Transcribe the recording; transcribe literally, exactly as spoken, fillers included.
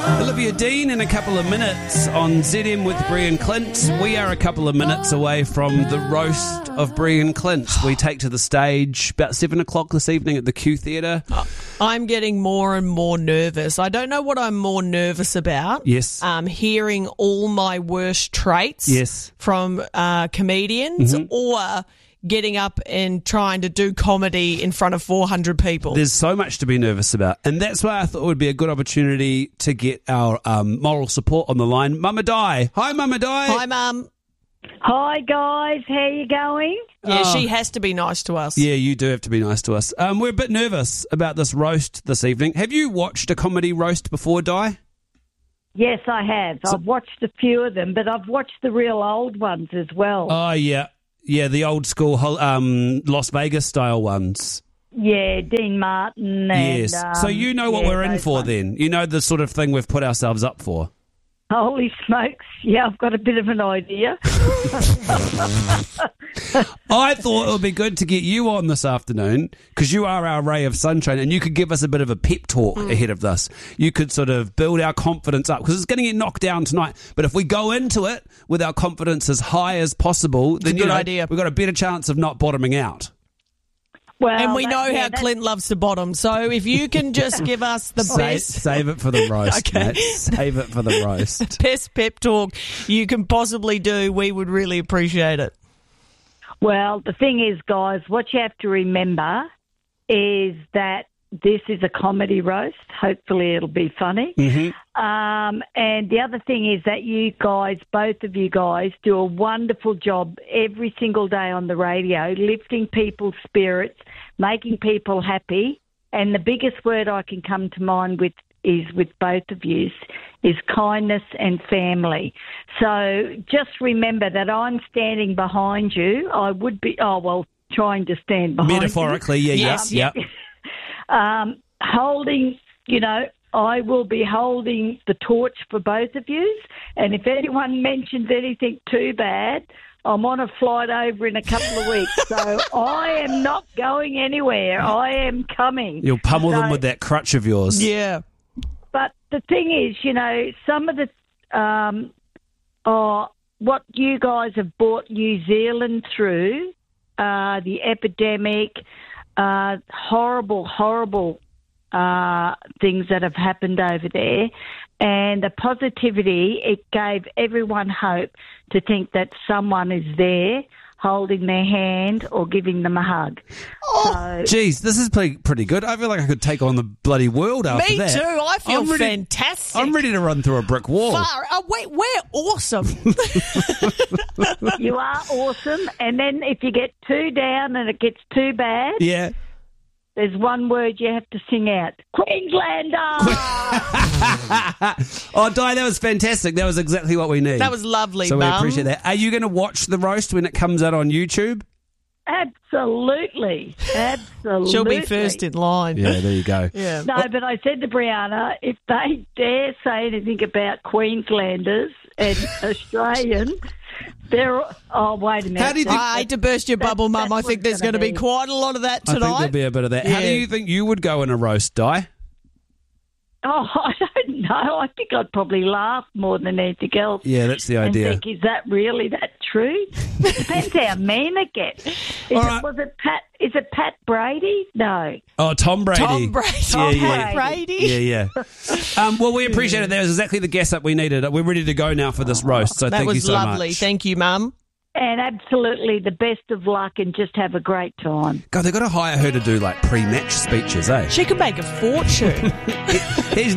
Olivia Dean in a couple of minutes on Z M with Brie and Clint. We are a couple of minutes away from the roast of Brie and Clint. We take to the stage about seven o'clock this evening at the Q Theatre. I'm getting more and more nervous. I don't know what I'm more nervous about. Yes. Um, hearing all my worst traits Yes. from uh, comedians Mm-hmm. or getting up and trying to do comedy in front of four hundred people. There's so much to be nervous about. And that's why I thought it would be a good opportunity to get our um, moral support on the line. Mama Di. Hi, Mama Di. Hi, Mum. Hi guys, how you going? Yeah, Oh. she has to be nice to us. Yeah, you do have to be nice to us. Um, we're a bit nervous about this roast this evening. Have you watched a comedy roast before, Di? Yes, I have. I've watched a few of them, but I've watched the real old ones as well. Oh, yeah. Yeah, the old school um, Las Vegas style ones. yeah, Dean Martin. And, Yes. um, so you know what yeah, we're in those for ones. then. You know the sort of thing we've put ourselves up for. Holy smokes! Yeah, I've got a bit of an idea. I thought it would be good to get you on this afternoon because you are our ray of sunshine and you could give us a bit of a pep talk Mm. ahead of this. You could sort of build our confidence up because it's going to get knocked down tonight. But if we go into it with our confidence as high as possible, then a you good know, idea. we've got a better chance of not bottoming out. Well, And we that- know yeah, how that- Clint loves to bottom. So if you can just give us the Save, best, save it for the roast, Okay. mate. Save it for the roast. best pep talk you can possibly do, we would really appreciate it. Well, the thing is, guys, what you have to remember is that this is a comedy roast. Hopefully it'll be funny. Mm-hmm. Um, and the other thing is that you guys, both of you guys, do a wonderful job every single day on the radio, lifting people's spirits, making people happy. And the biggest word I can come to mind with is with both of you is kindness and family. So just remember that I'm standing behind you. I would be, oh, well, trying to stand behind you. Metaphorically, yeah, Yes. yeah, yeah. Um, holding, you know, I will be holding the torch for both of you. And if anyone mentions anything too bad, I'm on a flight over in a couple of weeks. So I am not going anywhere. I am coming. You'll pummel them So- with that crutch of yours. Yeah. But the thing is, you know, some of the, um, oh, what you guys have brought New Zealand through, uh, the epidemic, uh, horrible, horrible uh, things that have happened over there, and the positivity, it gave everyone hope to think that someone is there holding their hand or giving them a hug. Oh, geez, this is pretty, pretty good. I feel like I could take on the bloody world after Me that. too. I feel I'm ready- fantastic. I'm ready to run through a brick wall. Far. Oh, wait, we're awesome. You are awesome. And then if you get too down and it gets too bad, Yeah. there's one word you have to sing out. Queenslander! Oh, Di, that was fantastic. That was exactly what we need. That was lovely, So we Mum. appreciate that. Are you going to watch the roast when it comes out on YouTube? Absolutely. Absolutely. She'll be first in line. Yeah, there you go. Yeah. No, but I said to Brianna, if they dare say anything about Queenslanders and Australian, they're... Oh, wait a minute. How do you think- I hate to burst your bubble, Mum. I that's think what's there's going gonna to be be. quite a lot of that I think tonight. there'll be a bit of that. How do Yeah. you think you would go in a roast, Di? Oh, I don't know. I think I'd probably laugh more than anything else. Yeah, that's the And idea. think, is that really that true? Depends how mean it gets. Is All it, right. Was it Pat? Is it Pat Brady? No. Oh, Tom Brady. Tom Brady. Yeah, Tom yeah. Brady. Yeah, yeah. Um, well, we appreciate it. That was exactly the guess up we needed. We're ready to go now for this roast. So That thank was you so lovely. much. Thank you, Mum. And absolutely the best of luck and just have a great time. God, they've got to hire her to do like pre-match speeches, eh? She could make a fortune. He's